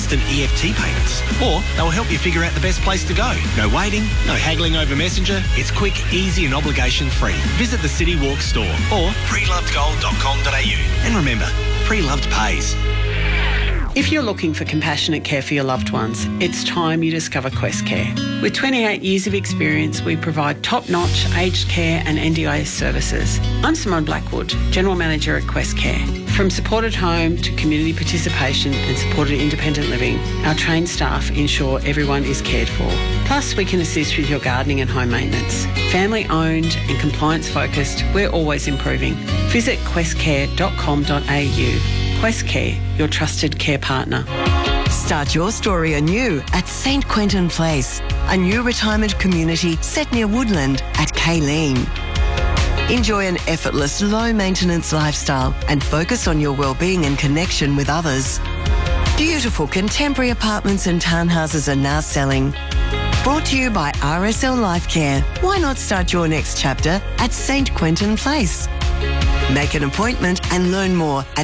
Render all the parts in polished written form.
instant EFT payments. Or they'll help you figure out the best place to go. No waiting, no haggling over Messenger. It's quick, easy and obligation-free. Visit the City Walk store or prelovedgold.com.au. And remember, Pre-Loved pays. If you're looking for compassionate care for your loved ones, it's time you discover Quest Care. With 28 years of experience, we provide top-notch aged care and NDIS services. I'm Simone Blackwood, General Manager at Quest Care. From supported home to community participation and supported independent living, our trained staff ensure everyone is cared for. Plus, we can assist with your gardening and home maintenance. Family-owned and compliance-focused, we're always improving. Visit questcare.com.au. Quest Care, your trusted care partner. Start your story anew at St Quentin Place, a new retirement community set near Woodland at Kayleen. Enjoy an effortless, low-maintenance lifestyle and focus on your well-being and connection with others. Beautiful contemporary apartments and townhouses are now selling. Brought to you by RSL Life Care. Why not start your next chapter at St Quentin Place? Make an appointment and learn more at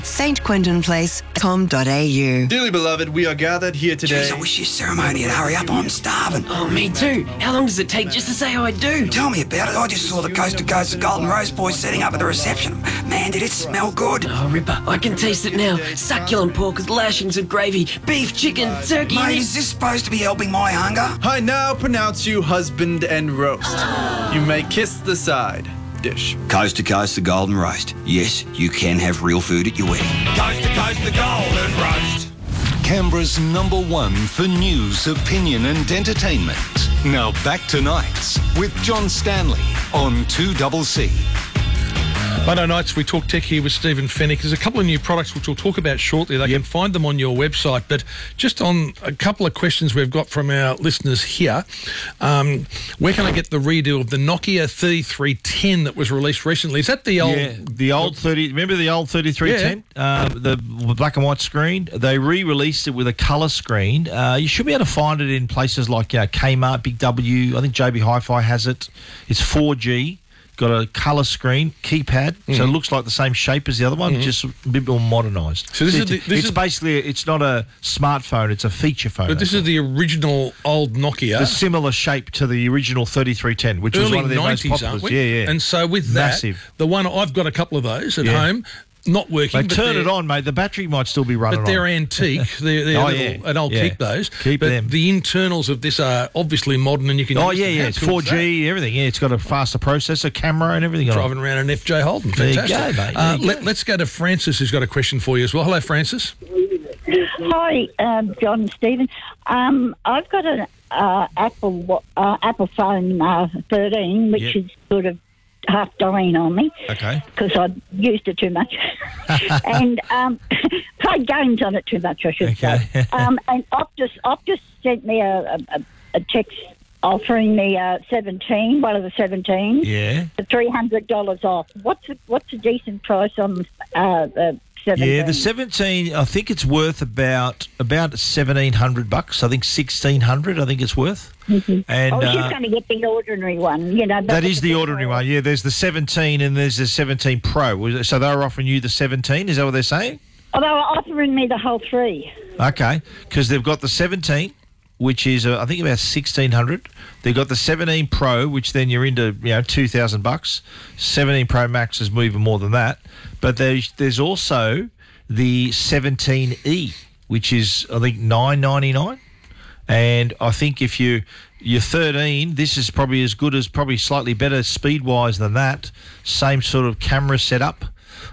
stquentinplace.com.au. Dearly beloved, we are gathered here today. Jeez, I wish your ceremony would hurry up. I'm starving. Oh, me too. How long does it take just to say I do? Tell me about it. I just saw the Coast to Coast Golden Rose boys setting up at the reception. Man, did it smell good. Oh, Ripper, I can taste it now. Succulent pork with lashings of gravy, beef, chicken, turkey. Mate, is this supposed to be helping my hunger? I now pronounce you husband and roast. You may kiss the side dish. Coast to Coast the Golden Roast. Yes, you can have real food at your wedding. Coast to Coast the Golden Roast. Canberra's #1 for news, opinion and entertainment. Now back to Nights with John Stanley on 2CC. Monday nights, we talk tech here with Stephen Fennick. There's a couple of new products which we'll talk about shortly. They can find them on your website. But just on a couple of questions we've got from our listeners here. Where can I get the redo of the Nokia 3310 that was released recently? Is that the old... Yeah, the old 30... Remember the old 3310? Yeah. The black and white screen? They re-released it with a colour screen. You should be able to find it in places like Kmart, Big W. I think JB Hi-Fi has it. It's 4G. Got a colour screen, keypad, so it looks like the same shape as the other one, just a bit more modernised. So it's basically, it's not a smartphone, it's a feature phone. But this is the original old Nokia. The similar shape to the original 3310, which was one of their most popular. Yeah. And so with that, the one, I've got a couple of those at home. Not working. They turn it on, mate. The battery might still be running. But they're antique. And I'll keep those. Keep them. The internals of this are obviously modern, and you can. It's 4G, everything. Yeah, it's got a faster processor, camera, and everything. Driving around an FJ Holden. Fantastic. There you go, mate. Let's go to Francis, who's got a question for you as well. Hello, Francis. Hi, John and Stephen. I've got an Apple phone 13, which is sort of half dying on me. Okay. Because I used it too much. And played games on it too much, I should say. And Optus sent me a text offering me one of the 17s. Yeah. For $300 off. What's a decent price on the 17? Yeah, the 17, I think it's worth about $1,700. I think $1,600. I think it's worth. Mm-hmm. And I was just going to get the ordinary one, That is the ordinary one. Yeah, there's the 17 and there's the 17 Pro. So they were offering you the 17. Is that what they're saying? Oh, they were offering me the whole 3. Okay, because they've got the 17, which is I think about $1,600. They've got the 17 Pro, which then you're into $2,000. 17 Pro Max is even more than that. But there's also the 17E, which is I think $999. And I think if you're 13, this is probably as good as, probably slightly better speed-wise than that. Same sort of camera setup.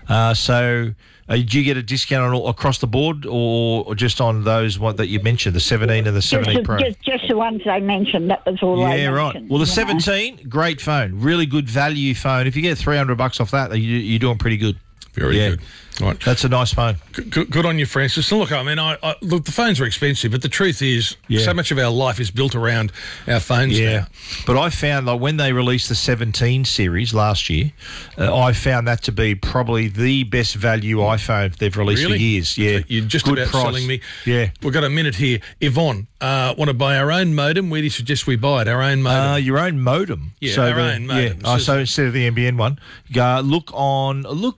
So do you get a discount on across the board or just on those that you mentioned, the 17 and the 17 Pro? Just the ones I mentioned, that was all I mentioned. Yeah, right. Well, the 17, great phone, really good value phone. If you get $300 off that, you're doing pretty good. Very good. Right. That's a nice phone. Good on you, Francis. And look, I mean, look, the phones are expensive, but the truth is so much of our life is built around our phones now. But I found, like, when they released the 17 series last year, I found that to be probably the best value iPhone they've released for years. Yeah. So you're just about selling me. Yeah. We've got a minute here. Yvonne, want to buy our own modem? Where do you suggest we buy it? Our own modem? Your own modem. Yeah, so our own modem. Yeah. So instead of the NBN one, look,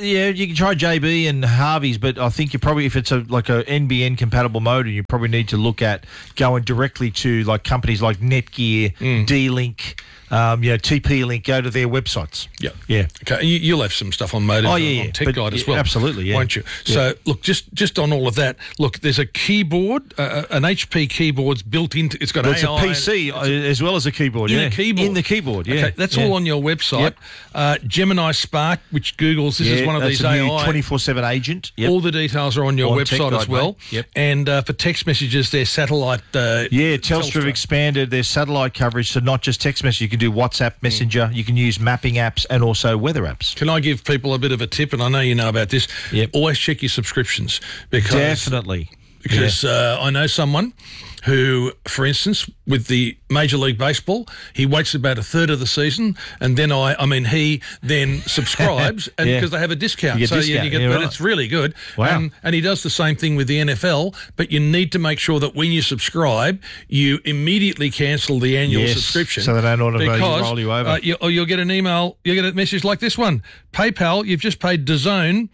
Yeah, you can try JB and Harvey's, but I think you probably, if it's like a NBN compatible motor, you probably need to look at going directly to like companies like Netgear, D-Link, TP-Link. Go to their websites. Yeah. Okay, you'll have some stuff on motors on Tech Guide as well. Absolutely, won't you? So, look, just on all of that, look, there's a keyboard, an HP keyboard's built into. It's got AI. It's a PC as well as a keyboard. In the keyboard. Yeah. Okay, that's all on your website. Gemini Spark, which Google's. This is one of these AI 24/7 agent. All the details are on your website as well. And for text messages, there's satellite. Telstra have expanded their satellite coverage to not just text message. You can do WhatsApp, Messenger. You can use mapping apps and also weather apps. Can I give people a bit of a tip? And I know you know about this. Always check your subscriptions definitely. Because I know someone who, for instance, with the Major League Baseball, he waits about a third of the season, and then he then subscribes, and because they have a discount, you get but it's really good. Wow. And he does the same thing with the NFL, but you need to make sure that when you subscribe, you immediately cancel the annual subscription, so they don't automatically roll you over. Or you'll get an email, you'll get a message like this one: PayPal, you've just paid DAZN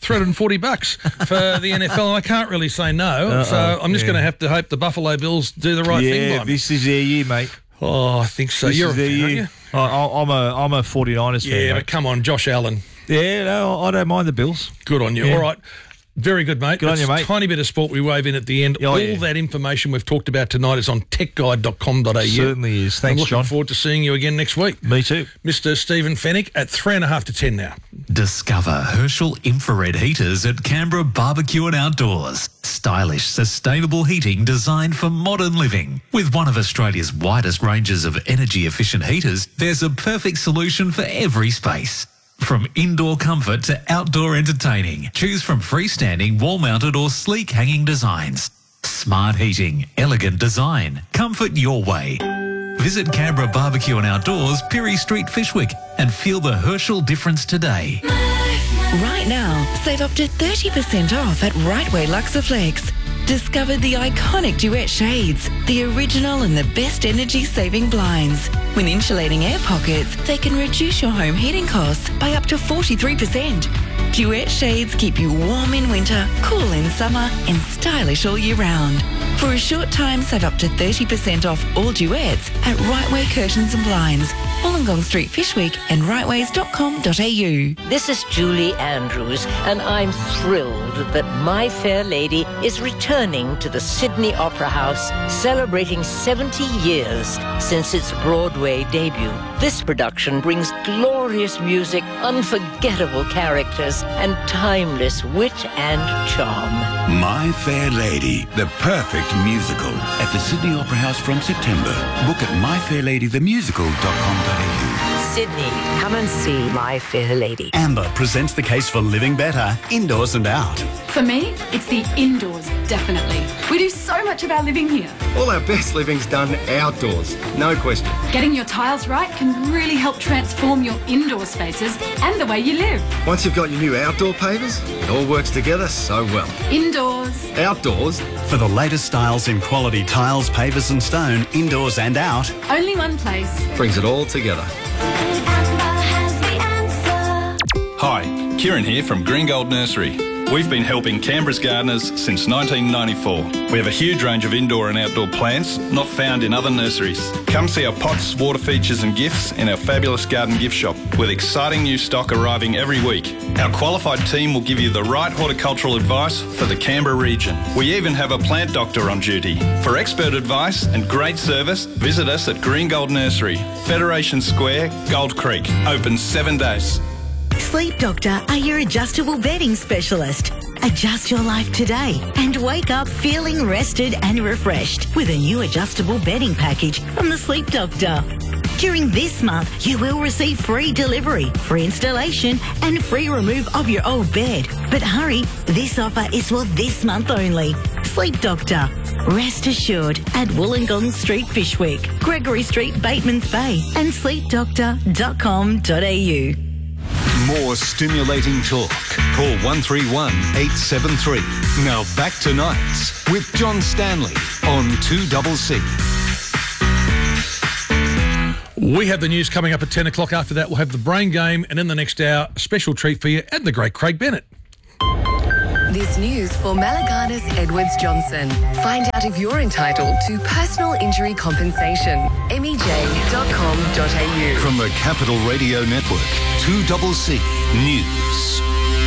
$340 for the NFL. I can't really say no, so I'm just going to have to hope the Buffalo Bills do the right thing by me. This is their year, mate. Oh, I think so. You're a fan, aren't you? I'm a 49ers fan. Yeah, but come on, Josh Allen. Yeah, no, I don't mind the Bills. Good on you. Yeah. All right. Very good, mate. Good on you, mate. Tiny bit of sport we wave in at the end. All that information we've talked about tonight is on techguide.com.au. Certainly is. Thanks, John. I'm looking forward to seeing you again next week. Me too. Mr. Stephen Fennick at 3.5 to 10 now. Discover Herschel infrared heaters at Canberra Barbecue and Outdoors. Stylish, sustainable heating designed for modern living. With one of Australia's widest ranges of energy-efficient heaters, there's a perfect solution for every space. From indoor comfort to outdoor entertaining, choose from freestanding, wall-mounted or sleek hanging designs. Smart heating, elegant design, comfort your way. Visit Canberra Barbecue and Outdoors, Pirie Street, Fishwick, and feel the Herschel difference today. Right now, save up to 30% off at Rightway Luxaflex. Discover the iconic Duet shades, the original and the best energy-saving blinds. With insulating air pockets, they can reduce your home heating costs by up to 43%. Duet shades keep you warm in winter, cool in summer, and stylish all year round. For a short time, save up to 30% off all Duets at Rightway Curtains and Blinds, Wollongong Street, Fishwick, and rightways.com.au. This is Julie Andrews, and I'm thrilled that My Fair Lady is returning to the Sydney Opera House, celebrating 70 years since its Broadway debut. This production brings glorious music, unforgettable characters, and timeless wit and charm. My Fair Lady, the perfect musical, at the Sydney Opera House from September. Book at myfairladythemusical.com.au. Sydney, come and see My Fair Lady. Amber presents the case for living better, indoors and out. For me, it's the indoors, definitely. We do so much of our living here. All our best living's done outdoors, no question. Getting your tiles right can really help transform your indoor spaces and the way you live. Once you've got your new outdoor pavers, it all works together so well. Indoors. Outdoors. For the latest styles in quality tiles, pavers and stone, indoors and out. Only one place. Brings it all together. Hi, Kieran here from Green Gold Nursery. We've been helping Canberra's gardeners since 1994. We have a huge range of indoor and outdoor plants not found in other nurseries. Come see our pots, water features and gifts in our fabulous garden gift shop with exciting new stock arriving every week. Our qualified team will give you the right horticultural advice for the Canberra region. We even have a plant doctor on duty. For expert advice and great service, visit us at Green Gold Nursery, Federation Square, Gold Creek. Open 7 days. Sleep Doctor are your adjustable bedding specialist. Adjust your life today and wake up feeling rested and refreshed with a new adjustable bedding package from the Sleep Doctor. During this month, you will receive free delivery, free installation and free remove of your old bed. But hurry, this offer is for this month only. Sleep Doctor. Rest assured at Wollongong Street, Fishwick, Gregory Street, Batemans Bay and sleepdoctor.com.au. More stimulating talk. Call 131 873. Now back to Nights with John Stanley on 2CC. We have the news coming up at 10 o'clock. After that, we'll have the Brain Game, and in the next hour, a special treat for you and the great Craig Bennett. This news for Malaganas Edwards Johnson. Find out if you're entitled to personal injury compensation. MEJ.com.au. From the Capital Radio Network, 2CC News.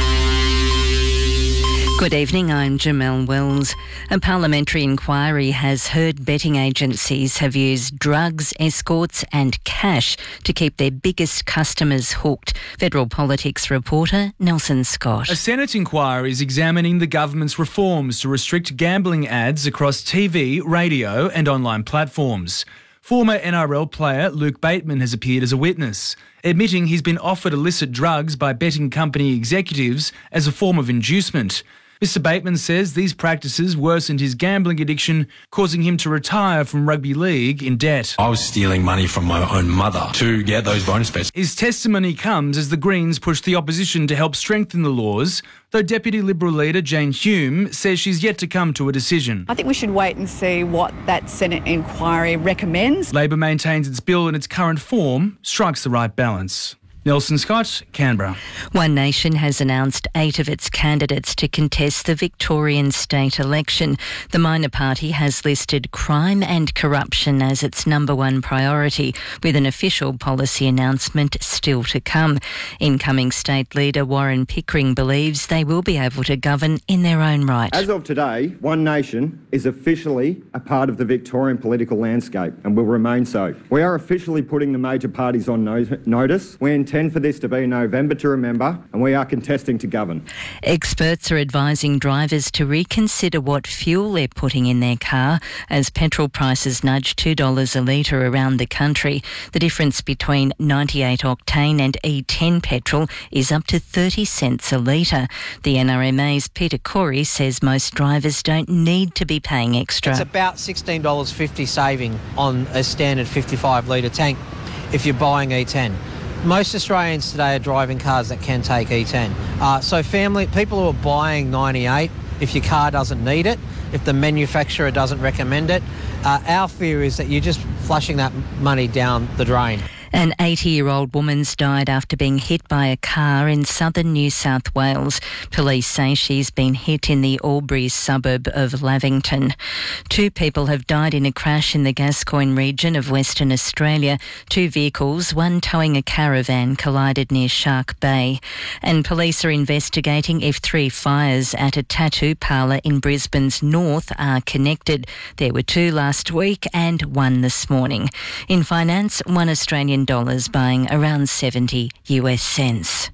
Good evening, I'm Jamelle Wells. A parliamentary inquiry has heard betting agencies have used drugs, escorts and cash to keep their biggest customers hooked. Federal Politics reporter Nelson Scott. A Senate inquiry is examining the government's reforms to restrict gambling ads across TV, radio and online platforms. Former NRL player Luke Bateman has appeared as a witness, admitting he's been offered illicit drugs by betting company executives as a form of inducement. Mr. Bateman says these practices worsened his gambling addiction, causing him to retire from rugby league in debt. I was stealing money from my own mother to get those bonus bets. His testimony comes as the Greens push the opposition to help strengthen the laws, though Deputy Liberal leader Jane Hume says she's yet to come to a decision. I think we should wait and see what that Senate inquiry recommends. Labor maintains its bill in its current form strikes the right balance. Nelson Scott, Canberra. One Nation has announced 8 of its candidates to contest the Victorian state election. The minor party has listed crime and corruption as its number one priority, with an official policy announcement still to come. Incoming state leader Warren Pickering believes they will be able to govern in their own right. As of today, One Nation is officially a part of the Victorian political landscape and will remain so. We are officially putting the major parties on notice. We intend for this to be November to remember, and we are contesting to govern. Experts are advising drivers to reconsider what fuel they're putting in their car as petrol prices nudge $2 a litre around the country. The difference between 98 octane and E10 petrol is up to 30 cents a litre. The NRMA's Peter Corey says most drivers don't need to be paying extra. It's about $16.50 saving on a standard 55 litre tank if you're buying E10. Most Australians today are driving cars that can take E10. So people who are buying 98, if your car doesn't need it, if the manufacturer doesn't recommend it, our fear is that you're just flushing that money down the drain. An 80-year-old woman's died after being hit by a car in southern New South Wales. Police say she's been hit in the Albury suburb of Lavington. 2 people have died in a crash in the Gascoyne region of Western Australia. 2 vehicles, one towing a caravan, collided near Shark Bay. And police are investigating if 3 fires at a tattoo parlour in Brisbane's north are connected. There were 2 last week and 1 this morning. In finance, $1 Australian buying around 70 US cents.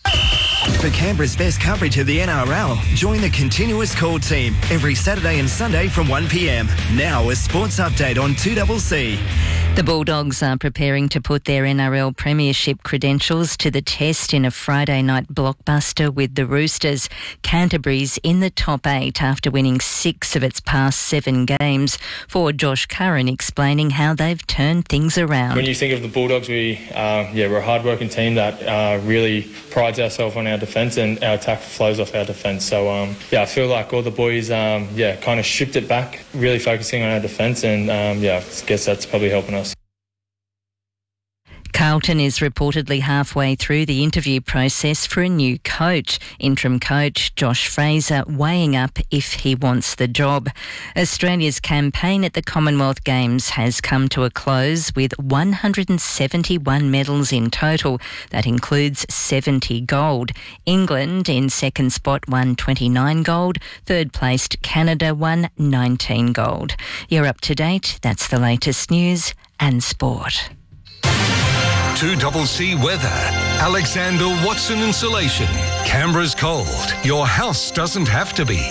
For Canberra's best coverage of the NRL, join the Continuous Call team every Saturday and Sunday from 1 p.m. Now a sports update on 2CC. The Bulldogs are preparing to put their NRL premiership credentials to the test in a Friday night blockbuster with the Roosters. Canterbury's in the top 8 after winning 6 of its past 7 games. For Josh Curran explaining how they've turned things around. When you think of the Bulldogs, we're a hard-working team that really prides ourselves on our defence, and our attack flows off our defence. So, I feel like all the boys, kind of shipped it back, really focusing on our defence, and, I guess that's probably helping us. Carlton is reportedly halfway through the interview process for a new coach. Interim coach Josh Fraser weighing up if he wants the job. Australia's campaign at the Commonwealth Games has come to a close with 171 medals in total. That includes 70 gold. England in second spot won 29 gold. Third placed Canada won 19 gold. You're up to date. That's the latest news and sport. 2CC weather. Alexander Watson Insulation. Canberra's cold. Your house doesn't have to be.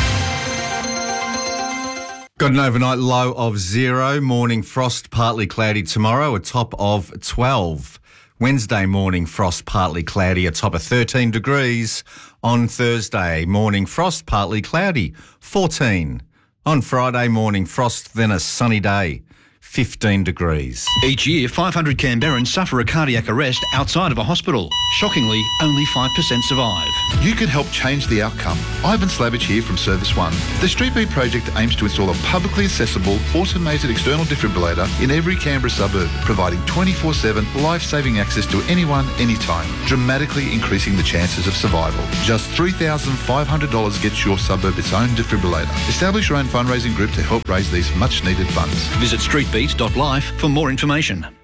Got an overnight low of 0. Morning frost, partly cloudy tomorrow, a top of 12. Wednesday morning frost, partly cloudy, a top of 13 degrees. On Thursday, morning frost, partly cloudy, 14. On Friday, morning frost, then a sunny day, 15 degrees. Each year, 500 Canberrans suffer a cardiac arrest outside of a hospital. Shockingly, only 5% survive. You can help change the outcome. Ivan Slavich here from Service One. The Street Beat project aims to install a publicly accessible, automated external defibrillator in every Canberra suburb, providing 24/7 life-saving access to anyone, anytime, dramatically increasing the chances of survival. Just $3,500 gets your suburb its own defibrillator. Establish your own fundraising group to help raise these much-needed funds. Visit streetbeat.life for more information.